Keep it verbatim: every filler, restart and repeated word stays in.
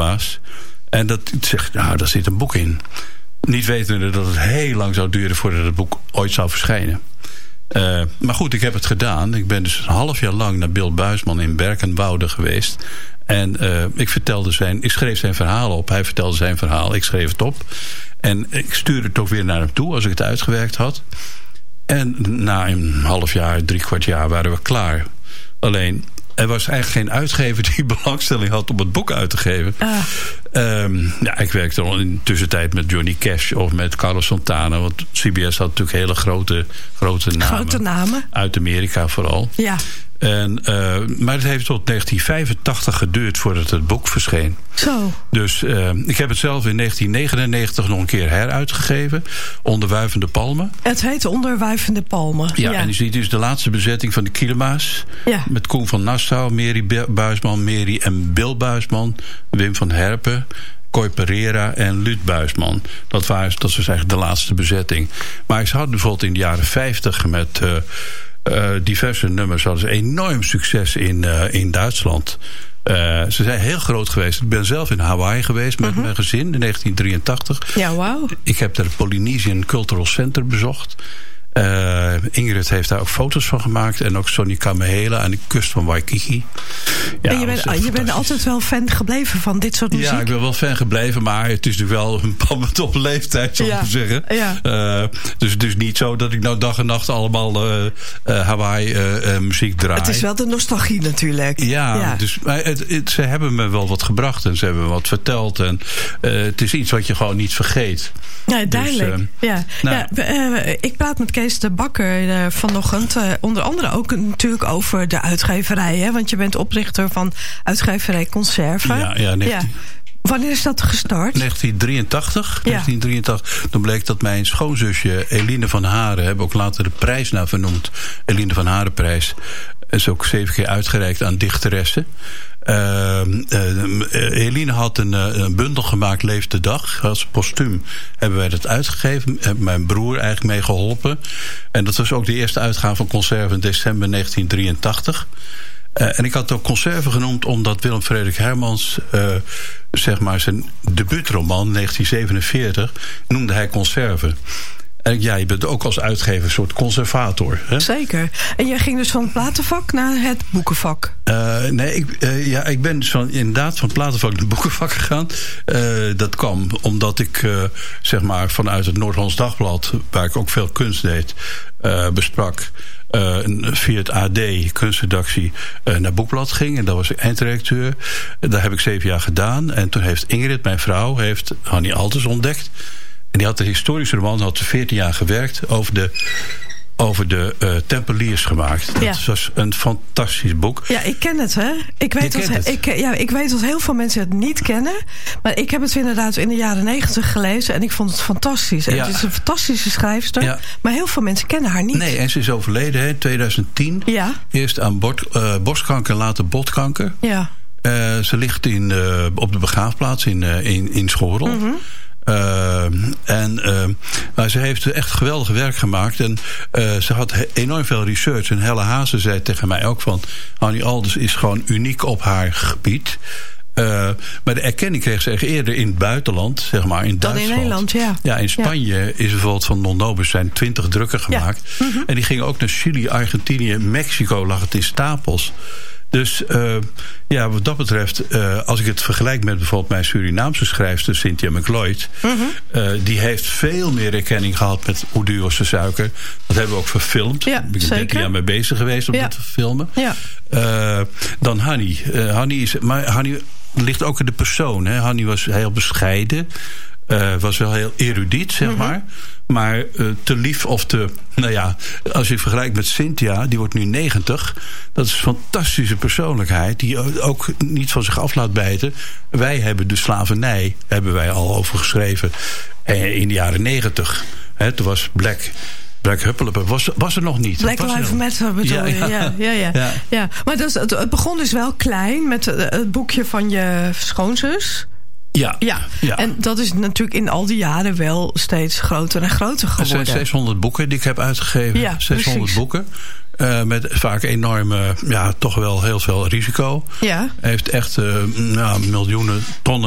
Kilema's. En dat zegt, nou, daar zit een boek in. Niet wetende dat het heel lang zou duren voordat het boek ooit zou verschijnen. Uh, maar goed, ik heb het gedaan. Ik ben dus een half jaar lang naar Bill Buisman in Berkenwoude geweest. En uh, ik vertelde zijn, ik schreef zijn verhaal op. Hij vertelde zijn verhaal, ik schreef het op. En ik stuurde het ook weer naar hem toe als ik het uitgewerkt had. En na een half jaar, drie kwart jaar waren we klaar. Alleen, er was eigenlijk geen uitgever die belangstelling had om het boek uit te geven. Ah. Um, ja, ik werkte al in de tussentijd met Johnny Cash of met Carlos Santana. Want C B S had natuurlijk hele grote, grote namen. Grote namen. Uit Amerika vooral. Ja. En, uh, maar het heeft tot negentien vijfentachtig geduurd voordat het boek verscheen. Zo. Dus uh, ik heb het zelf in negentien negenennegentig nog een keer heruitgegeven. Onder Wuivende Palmen. Het heet Onder Wuivende Palmen. Ja, ja. En je ziet dus de laatste bezetting van de Kilema's. Ja. Met Koen van Nassau, Mary Buisman, Mary en Bill Buisman, Wim van Herpen, Cor Pereira en Luut Buisman. Dat, waren, dat was eigenlijk de laatste bezetting. Maar ze hadden bijvoorbeeld in de jaren vijftig met Uh, Uh, diverse nummers hadden ze enorm succes in, uh, in Duitsland. Uh, ze zijn heel groot geweest. Ik ben zelf in Hawaii geweest met uh-huh. mijn gezin in negentien drieëntachtig. Ja, wauw. Ik heb daar het Polynesian Cultural Center bezocht. Uh, Ingrid heeft daar ook foto's van gemaakt. En ook Sonny Kamehela aan de kust van Waikiki. Ja, en je bent, je bent altijd wel fan gebleven van dit soort muziek? Ja, ik ben wel fan gebleven. Maar het is natuurlijk wel een bepaald op leeftijd, zou ik ja. zeggen. Ja. Uh, dus het is niet zo dat ik nou dag en nacht allemaal uh, uh, Hawaii uh, uh, muziek draai. Het is wel de nostalgie natuurlijk. Ja, ja. Dus, maar het, het, ze hebben me wel wat gebracht. En ze hebben me wat verteld. En uh, het is iets wat je gewoon niet vergeet. Ja, duidelijk. Dus, uh, ja. Nou, ja, uh, ik praat met Kees de Bakker uh, vanochtend. Uh, onder andere ook natuurlijk over de uitgeverij. Hè? Want je bent oprichter van uitgeverij Conserve. Ja, ja, negentien ja. Wanneer is dat gestart? negentien drieëntachtig. Ja. negentien drieëntachtig. Toen bleek dat mijn schoonzusje Eline van Haren, hebben ook later de prijs naar vernoemd. Eline van Harenprijs. Is ook zeven keer uitgereikt aan dichteressen. Uh, uh, Eline had een, uh, een bundel gemaakt, Leef de Dag. Als postuum hebben wij dat uitgegeven. Heb mijn broer eigenlijk mee geholpen. En dat was ook de eerste uitgave van Conserve in december negentien drieëntachtig. Uh, en ik had het ook Conserve genoemd omdat Willem Frederik Hermans, uh, zeg maar zijn debuutroman negentien zevenenveertig, noemde hij Conserve. En ja, je bent ook als uitgever een soort conservator. Hè? Zeker. En jij ging dus van het platenvak naar het boekenvak? Uh, nee, ik, uh, ja, ik ben dus van, inderdaad van het platenvak naar het boekenvak gegaan. Uh, dat kwam omdat ik uh, zeg maar vanuit het Noord-Hollands Dagblad, waar ik ook veel kunst deed, uh, besprak. Uh, via het A D, kunstredactie, uh, naar Boekblad ging. En daar was ik eindredacteur. Dat heb ik zeven jaar gedaan. En toen heeft Ingrid, mijn vrouw, heeft Hannie Altes ontdekt. En die had de historische roman, had ze veertien jaar gewerkt over de, over de uh, Tempeliers gemaakt. Dat ja. was een fantastisch boek. Ja, ik ken het, hè. Ik weet, dat, het. Ik, ja, ik weet dat heel veel mensen het niet kennen. Maar ik heb het inderdaad in de jaren negentig gelezen. En ik vond het fantastisch. En ja. Het is een fantastische schrijfster. Ja. Maar heel veel mensen kennen haar niet. Nee, en ze is overleden in twintig tien. Ja. Eerst aan bord, uh, borstkanker, later botkanker. Ja. Uh, ze ligt in, uh, op de begraafplaats in, uh, in, in Schorel. Mm-hmm. Uh, en, uh, maar ze heeft echt geweldig werk gemaakt. En uh, ze had he- enorm veel research. En Helle Hazen zei tegen mij ook van, Hannie Altes is gewoon uniek op haar gebied. Uh, maar de erkenning kreeg ze eerder in het buitenland, zeg maar in Dan Duitsland. in Nederland, ja. Ja, in Spanje ja. is bijvoorbeeld van Non Nobis zijn twintig drukken gemaakt. Ja. Mm-hmm. En die gingen ook naar Chili, Argentinië, Mexico, lag het in stapels. Dus uh, ja, wat dat betreft, uh, als ik het vergelijk met bijvoorbeeld mijn Surinaamse schrijfster Cynthia McLeod, mm-hmm. uh, die heeft veel meer erkenning gehad met Hoe duur was de suiker. Dat hebben we ook verfilmd. Ja, ik ben dertien jaar mee bezig geweest om ja. dit te filmen. Ja. Uh, dan Hannie. Uh, Hannie is, maar Hannie ligt ook in de persoon. Hè. Hannie was heel bescheiden. Uh, was wel heel erudiet, zeg mm-hmm. maar. Maar uh, te lief of te... Nou ja, als je vergelijkt met Cynthia, die wordt nu negentig. Dat is een fantastische persoonlijkheid, die ook niet van zich af laat bijten. Wij hebben de slavernij, hebben wij al over geschreven, in de jaren negentig. Hè, toen was Black... Black Huppelepup was, was er nog niet. Black Lives Matter bedoel ja, je? Ja, ja, ja. ja. ja. ja. Maar dus, het, het begon dus wel klein met het boekje van je schoonzus. Ja, ja. ja, en dat is natuurlijk in al die jaren wel steeds groter en groter geworden. Er zijn zeshonderd boeken die ik heb uitgegeven. Ja, zeshonderd precies. boeken. Uh, met vaak enorme, ja, toch wel heel veel risico. Ja. Hij heeft echt uh, nou, miljoenen tonnen